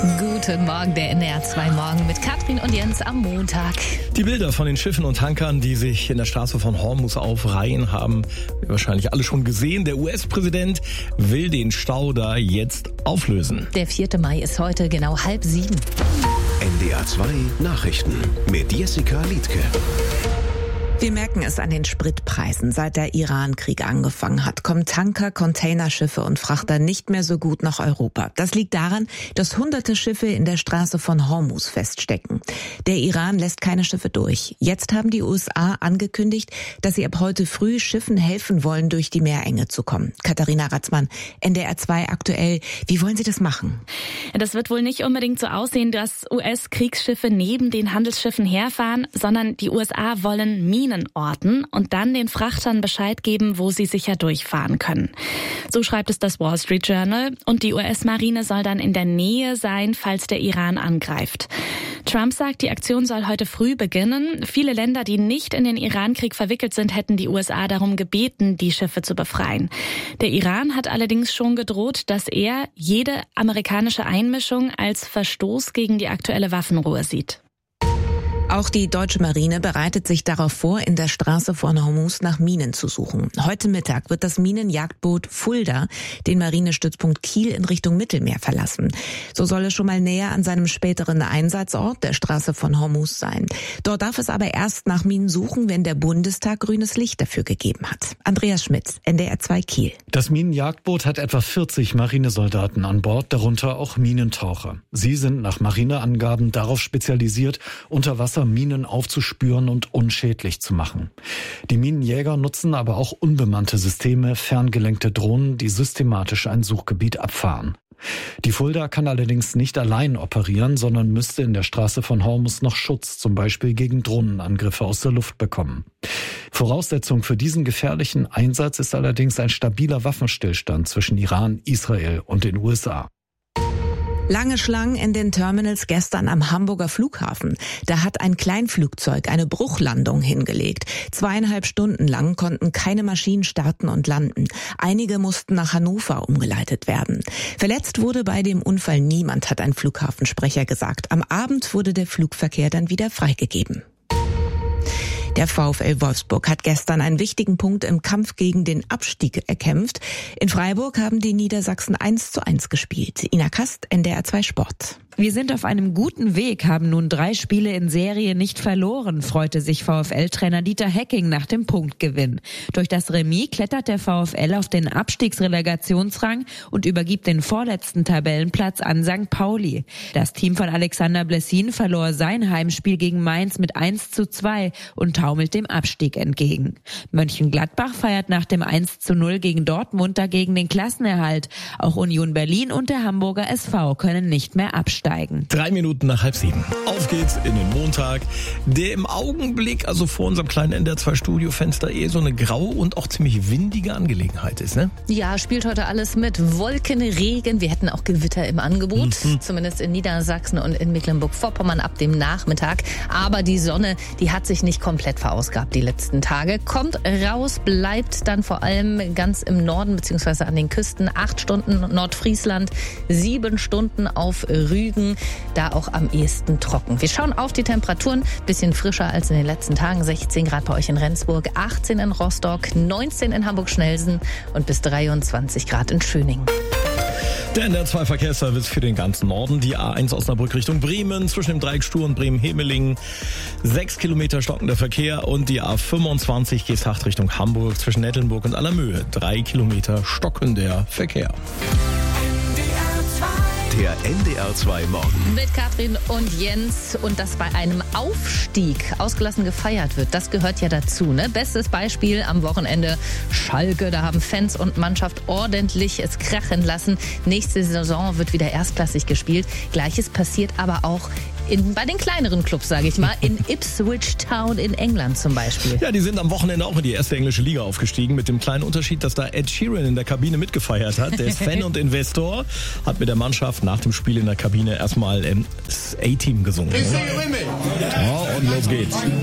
Guten Morgen, der NDR 2 Morgen mit Katrin und Jens am Montag. Die Bilder von den Schiffen und Tankern, die sich in der Straße von Hormuz aufreihen, haben wir wahrscheinlich alle schon gesehen. Der US-Präsident will den Stau da jetzt auflösen. Der 4. Mai ist heute genau 6:30. NDR 2 Nachrichten mit Jessica Liedtke. Wir merken es an den Spritpreisen. Seit der Iran-Krieg angefangen hat, kommen Tanker, Containerschiffe und Frachter nicht mehr so gut nach Europa. Das liegt daran, dass hunderte Schiffe in der Straße von Hormuz feststecken. Der Iran lässt keine Schiffe durch. Jetzt haben die USA angekündigt, dass sie ab heute früh Schiffen helfen wollen, durch die Meerenge zu kommen. Katharina Ratzmann, NDR 2 aktuell. Wie wollen Sie das machen? Das wird wohl nicht unbedingt so aussehen, dass US-Kriegsschiffe neben den Handelsschiffen herfahren, sondern die USA wollen Minen orten und dann den Frachtern Bescheid geben, wo sie sicher durchfahren können. So schreibt es das Wall Street Journal, und die US-Marine soll dann in der Nähe sein, falls der Iran angreift. Trump sagt, die Aktion soll heute früh beginnen. Viele Länder, die nicht in den Iran-Krieg verwickelt sind, hätten die USA darum gebeten, die Schiffe zu befreien. Der Iran hat allerdings schon gedroht, dass er jede amerikanische Einmischung als Verstoß gegen die aktuelle Waffenruhe sieht. Auch die deutsche Marine bereitet sich darauf vor, in der Straße von Hormuz nach Minen zu suchen. Heute Mittag wird das Minenjagdboot Fulda den Marinestützpunkt Kiel in Richtung Mittelmeer verlassen. So soll es schon mal näher an seinem späteren Einsatzort, der Straße von Hormuz, sein. Dort darf es aber erst nach Minen suchen, wenn der Bundestag grünes Licht dafür gegeben hat. Andreas Schmitz, NDR 2 Kiel. Das Minenjagdboot hat etwa 40 Marinesoldaten an Bord, darunter auch Minentaucher. Sie sind nach Marineangaben darauf spezialisiert, unter Wasser Minen aufzuspüren und unschädlich zu machen. Die Minenjäger nutzen aber auch unbemannte Systeme, ferngelenkte Drohnen, die systematisch ein Suchgebiet abfahren. Die Fulda kann allerdings nicht allein operieren, sondern müsste in der Straße von Hormuz noch Schutz, zum Beispiel gegen Drohnenangriffe aus der Luft, bekommen. Voraussetzung für diesen gefährlichen Einsatz ist allerdings ein stabiler Waffenstillstand zwischen Iran, Israel und den USA. Lange Schlangen in den Terminals gestern am Hamburger Flughafen. Da hat ein Kleinflugzeug eine Bruchlandung hingelegt. 2,5 Stunden lang konnten keine Maschinen starten und landen. Einige mussten nach Hannover umgeleitet werden. Verletzt wurde bei dem Unfall niemand, hat ein Flughafensprecher gesagt. Am Abend wurde der Flugverkehr dann wieder freigegeben. Der VfL Wolfsburg hat gestern einen wichtigen Punkt im Kampf gegen den Abstieg erkämpft. In Freiburg haben die Niedersachsen 1:1 gespielt. Ina Kast, NDR 2 Sport. Wir sind auf einem guten Weg, haben nun 3 Spiele in Serie nicht verloren, freute sich VfL-Trainer Dieter Hecking nach dem Punktgewinn. Durch das Remis klettert der VfL auf den Abstiegsrelegationsrang und übergibt den vorletzten Tabellenplatz an St. Pauli. Das Team von Alexander Blessin verlor sein Heimspiel gegen Mainz mit 1:2 und taumelt dem Abstieg entgegen. Mönchengladbach feiert nach dem 1:0 gegen Dortmund dagegen den Klassenerhalt. Auch Union Berlin und der Hamburger SV können nicht mehr absteigen. 3 Minuten nach 6:30. Auf geht's in den Montag, der im Augenblick, also vor unserem kleinen NDR 2 Studiofenster, eher so eine graue und auch ziemlich windige Angelegenheit ist, ne? Ja, spielt heute alles mit. Wolken, Regen, wir hätten auch Gewitter im Angebot, zumindest in Niedersachsen und in Mecklenburg-Vorpommern ab dem Nachmittag. Aber die Sonne, die hat sich nicht komplett verausgabt die letzten Tage. Kommt raus, bleibt dann vor allem ganz im Norden bzw. an den Küsten. 8 Stunden Nordfriesland, 7 Stunden auf Rügen. Da auch am ehesten trocken. Wir schauen auf die Temperaturen, bisschen frischer als in den letzten Tagen. 16 Grad bei euch in Rendsburg, 18 in Rostock, 19 in Hamburg-Schnelsen und bis 23 Grad in Schöning. Der NDR 2 Verkehrsservice für den ganzen Norden. Die A1 Osnabrück Richtung Bremen, zwischen dem Dreieck Stur und Bremen-Hemelingen. 6 Kilometer stockender Verkehr. Und die A25 Geesthacht Richtung Hamburg, zwischen Nettelnburg und Allermöhe. 3 Kilometer stockender Verkehr. Der NDR 2 Morgen. Mit Katrin und Jens, und das bei einem Aufstieg ausgelassen gefeiert wird. Das gehört ja dazu, ne? Bestes Beispiel am Wochenende Schalke. Da haben Fans und Mannschaft ordentlich es krachen lassen. Nächste Saison wird wieder erstklassig gespielt. Gleiches passiert aber auch bei den kleineren Clubs, sage ich mal, in Ipswich Town in England zum Beispiel. Ja, die sind am Wochenende auch in die erste englische Liga aufgestiegen, mit dem kleinen Unterschied, dass da Ed Sheeran in der Kabine mitgefeiert hat. Der ist Fan und Investor, hat mit der Mannschaft nach dem Spiel in der Kabine erstmal das A-Team gesungen. Ja, und los geht's.